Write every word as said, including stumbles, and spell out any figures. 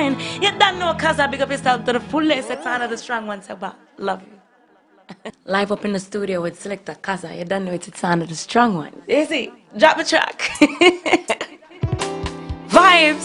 You don't know cause I big up yourself to the fullest. It's another strong one, so but love you. Live up in the studio with Selector Kaza. You don't know it's it's another strong one. Easy. Drop the track. Vibes.